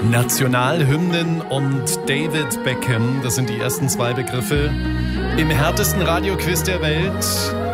Nationalhymnen und David Beckham, das sind die ersten zwei Begriffe im härtesten Radioquiz der Welt.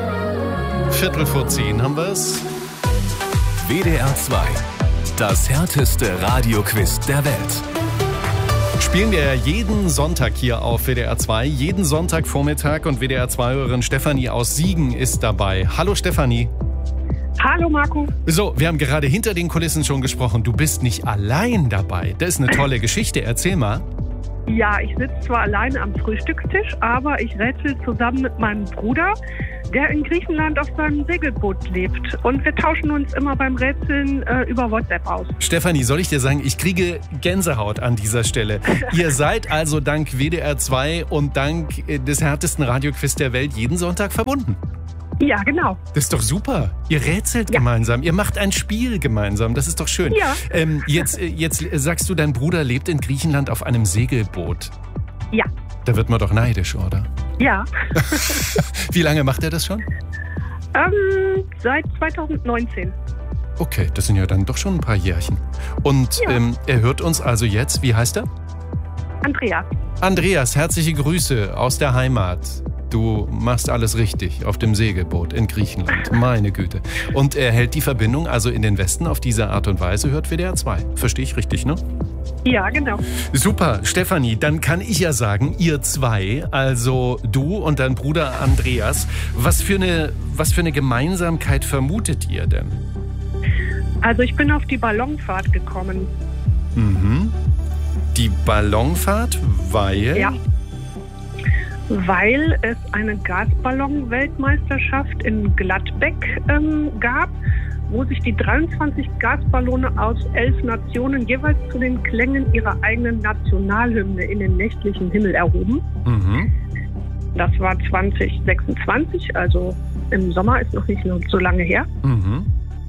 9:45 haben wir es. WDR 2, das härteste Radioquiz der Welt. Spielen wir ja jeden Sonntag hier auf WDR 2, jeden Sonntagvormittag, und WDR 2-Hörerin Stefanie aus Siegen ist dabei. Hallo Stefanie. Hallo Marco. So, wir haben gerade hinter den Kulissen schon gesprochen. Du bist nicht allein dabei. Das ist eine tolle Geschichte. Erzähl mal. Ja, ich sitze zwar alleine am Frühstückstisch, aber ich rätsel zusammen mit meinem Bruder, der in Griechenland auf seinem Segelboot lebt. Und wir tauschen uns immer beim Rätseln über WhatsApp aus. Stefanie, soll ich dir sagen, ich kriege Gänsehaut an dieser Stelle. Ihr seid also dank WDR 2 und dank des härtesten Radioquiz der Welt jeden Sonntag verbunden. Ja, genau. Das ist doch super. Ihr rätselt gemeinsam, ihr macht ein Spiel gemeinsam. Das ist doch schön. Ja. Jetzt sagst du, dein Bruder lebt in Griechenland auf einem Segelboot. Ja. Da wird man doch neidisch, oder? Ja. Wie lange macht er das schon? Seit 2019. Okay, das sind ja dann doch schon ein paar Jährchen. Und er hört uns also jetzt. Wie heißt er? Andreas. Andreas, herzliche Grüße aus der Heimat. Du machst alles richtig auf dem Segelboot in Griechenland. Meine Güte. Und er hält die Verbindung also in den Westen auf diese Art und Weise, hört WDR 2. Verstehe ich richtig, ne? Ja, genau. Super, Stefanie, dann kann ich ja sagen, ihr zwei, also du und dein Bruder Andreas, was für eine Gemeinsamkeit vermutet ihr denn? Also ich bin auf die Ballonfahrt gekommen. Mhm. Die Ballonfahrt, weil? Ja. Weil es eine Gasballon-Weltmeisterschaft in Gladbeck gab, wo sich die 23 Gasballone aus 11 Nationen jeweils zu den Klängen ihrer eigenen Nationalhymne in den nächtlichen Himmel erhoben. Mhm. Das war 2026, also im Sommer, ist noch nicht so lange her. Mhm.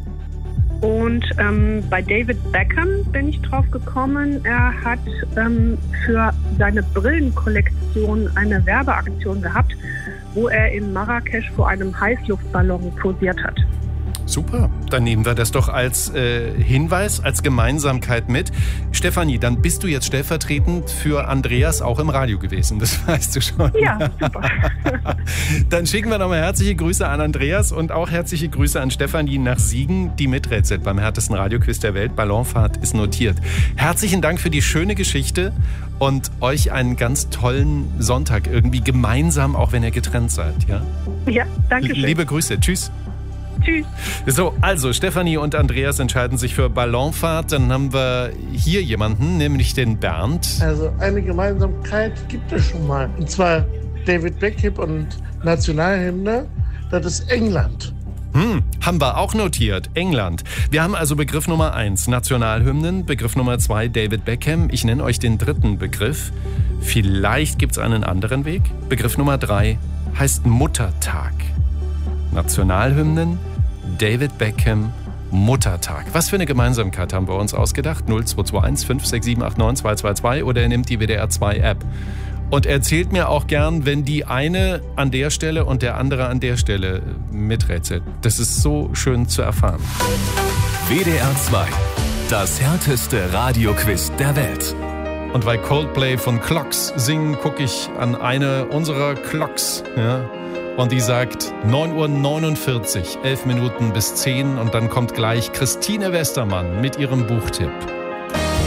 Und bei David Beckham bin ich drauf gekommen. Er hat für seine Brillenkollektion eine Werbeaktion gehabt, wo er in Marrakesch vor einem Heißluftballon posiert hat. Super, dann nehmen wir das doch als Hinweis, als Gemeinsamkeit mit. Stefanie, dann bist du jetzt stellvertretend für Andreas auch im Radio gewesen, das weißt du schon. Ja, super. Dann schicken wir nochmal herzliche Grüße an Andreas und auch herzliche Grüße an Stefanie nach Siegen, die miträtselt beim härtesten Radioquiz der Welt. Ballonfahrt ist notiert. Herzlichen Dank für die schöne Geschichte und euch einen ganz tollen Sonntag, irgendwie gemeinsam, auch wenn ihr getrennt seid. Ja, danke schön. Liebe Grüße, tschüss. Tschüss. So, also Stefanie und Andreas entscheiden sich für Ballonfahrt. Dann haben wir hier jemanden, nämlich den Bernd. Also eine Gemeinsamkeit gibt es schon mal. Und zwar David Beckham und Nationalhymne, das ist England. Haben wir auch notiert, England. Wir haben also Begriff Nummer 1, Nationalhymnen, Begriff Nummer 2, David Beckham. Ich nenne euch den dritten Begriff. Vielleicht gibt es einen anderen Weg. Begriff Nummer 3 heißt Muttertag. Nationalhymnen, David Beckham, Muttertag. Was für eine Gemeinsamkeit haben wir uns ausgedacht? 0221 56789 222 oder ihr nehmt die WDR 2 App. Und erzählt mir auch gern, wenn die eine an der Stelle und der andere an der Stelle miträtselt. Das ist so schön zu erfahren. WDR 2, das härteste Radioquiz der Welt. Und weil Coldplay von Clocks singen, gucke ich an eine unserer Clocks, und die sagt 9:49 Uhr, 11 Minuten bis 10. Und dann kommt gleich Christine Westermann mit ihrem Buchtipp.